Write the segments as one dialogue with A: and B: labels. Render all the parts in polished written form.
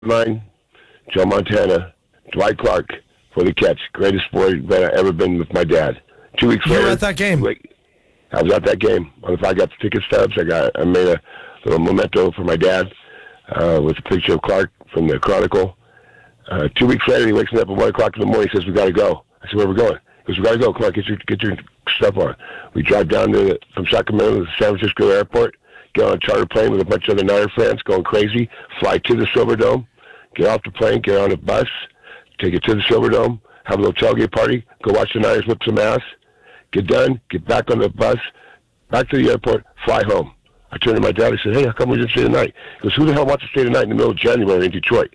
A: mine, Joe Montana, Dwight Clark for the catch. Greatest sport that I've ever been with my dad. 2 weeks later.
B: You were at that game?
A: I was at that game. I got the ticket stubs. I made a little memento for my dad with a picture of Clark from the Chronicle. 2 weeks later, he wakes me up at 1 o'clock in the morning. He says, "We got to go." I said, "Where are we going?" He goes, "We got to go. Come on, get your stuff on." We drive down from Sacramento to the San Francisco airport, get on a charter plane with a bunch of other Niner fans going crazy, fly to the Silverdome, get off the plane, get on a bus, take it to the Silverdome, have a little tailgate party, go watch the Niners whip some ass, get done, get back on the bus, back to the airport, fly home. I turned to my dad and said, "Hey, how come we didn't stay the night?" He goes, "Who the hell wants to stay the night in the middle of January in Detroit?"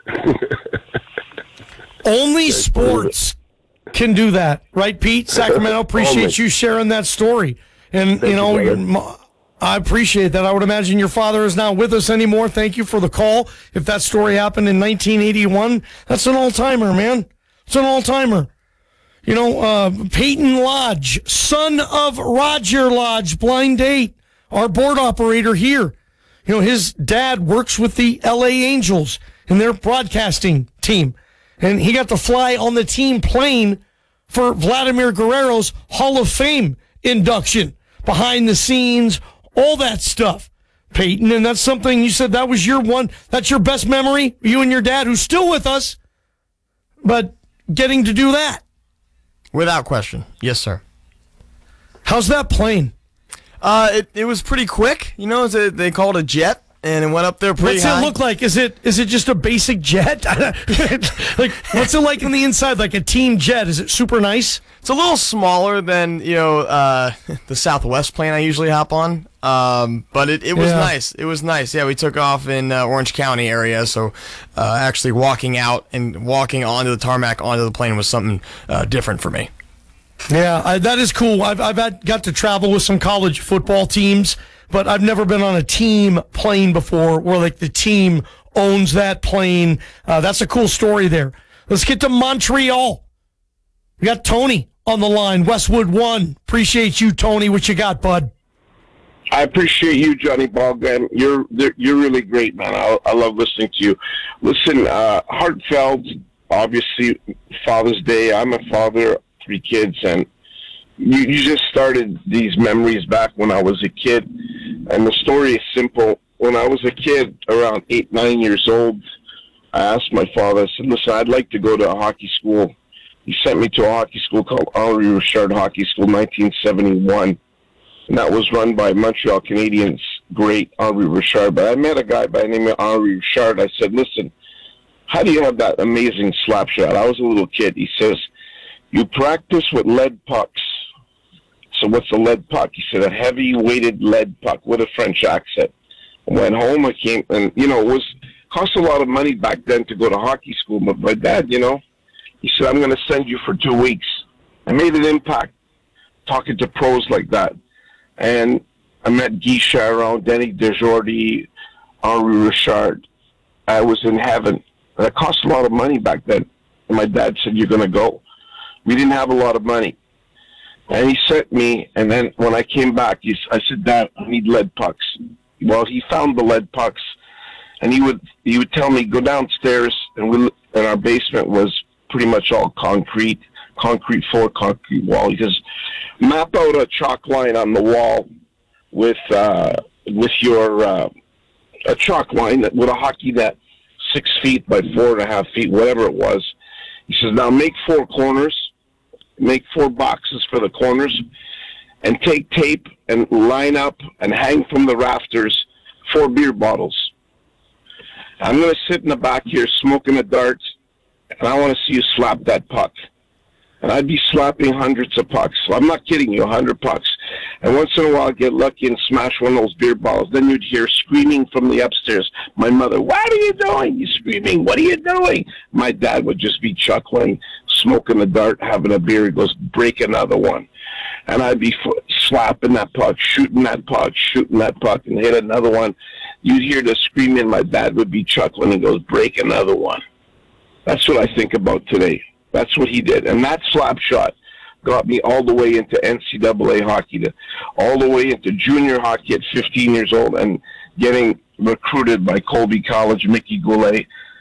B: Only sports can do that, right, Pete? Sacramento, appreciate you sharing that story. And, I appreciate that. I would imagine your father is not with us anymore. Thank you for the call. If that story happened in 1981, that's an all-timer, man. It's an all-timer. Peyton Lodge, son of Roger Lodge, blind date, our board operator here. His dad works with the LA Angels in their broadcasting team. And he got to fly on the team plane for Vladimir Guerrero's Hall of Fame induction, behind the scenes, all that stuff, Peyton. And that's something you said that's your best memory, you and your dad, who's still with us, but getting to do that.
C: Without question. Yes, sir.
B: How's that plane?
C: It was pretty quick. They called it a jet. And it went up there pretty high.
B: What's it look like? Is it just a basic jet? What's it like on the inside? Like a team jet? Is it super nice?
C: It's a little smaller than the Southwest plane I usually hop on. But it was nice. It was nice. Yeah, we took off in Orange County area, so actually walking out and walking onto the tarmac onto the plane was something different for me.
B: Yeah, that is cool. I've got to travel with some college football teams, but I've never been on a team plane before where the team owns that plane. That's a cool story there. Let's get to Montreal. We got Tony on the line, Westwood 1. Appreciate you, Tony. What you got, bud?
D: I appreciate you, Johnny Ballgame. You're really great, man. I love listening to you. Listen, heartfelt, obviously, Father's Day. I'm a father, 3 kids, and you just started these memories back when I was a kid. And the story is simple. When I was a kid, around 8, 9 years old, I asked my father, I said, "Listen, I'd like to go to a hockey school." He sent me to a hockey school called Henri Richard Hockey School, 1971. And that was run by Montreal Canadiens great Henri Richard. But I met a guy by the name of Henri Richard. I said, "Listen, how do you have that amazing slap shot?" I was a little kid. He says, "You practice with lead pucks." So what's a lead puck? He said, "A heavy-weighted lead puck," with a French accent. I went home, I came, and, it cost a lot of money back then to go to hockey school. But my dad, he said, "I'm going to send you for 2 weeks." I made an impact talking to pros like that. And I met Guy Charon, Denny Desjordi, Henri Richard. I was in heaven. And it cost a lot of money back then. And my dad said, "You're going to go." We didn't have a lot of money. And he sent me, and then when I came back, I said, "Dad, I need lead pucks." Well, he found the lead pucks, and he would tell me, "Go downstairs," and our basement was pretty much all concrete floor, concrete wall. He says, "Map out a chalk line on the wall with your a chalk line with a hockey net, 6 feet by 4.5 feet, whatever it was." He says, "Now make 4 corners, make 4 boxes for the corners, and take tape and line up and hang from the rafters 4 beer bottles. I'm going to sit in the back here smoking a dart, and I want to see you slap that puck." And I'd be slapping hundreds of pucks. So I'm not kidding you, 100 pucks. And once in a while, I'd get lucky and smash one of those beer bottles. Then you'd hear screaming from the upstairs. My mother, "What are you doing? You're screaming. What are you doing?" My dad would just be chuckling, smoking a dart, having a beer. He goes, "Break another one." And I'd be slapping that puck, shooting that puck, and hit another one. You'd hear the screaming. My dad would be chuckling. He goes, "Break another one." That's what I think about today. That's what he did. And that slap shot got me all the way into NCAA hockey, all the way into junior hockey at 15 years old, and getting recruited by Colby College, Mickey Goulet,